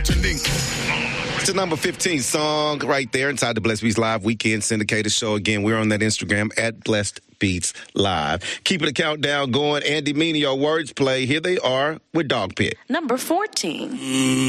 It's the number 15 song right there inside the Blessed Beats Live Weekend Syndicated Show. Again, we're on that Instagram at Blessed Beats Live. Keeping the countdown going. Andy Meany, your words play. Here they are with Dog Pit. Number 14.